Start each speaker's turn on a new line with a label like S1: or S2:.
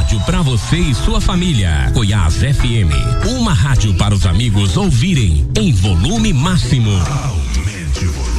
S1: rádio para você e sua família. Goiás FM, uma rádio para os amigos ouvirem em volume máximo.
S2: Aumente o volume.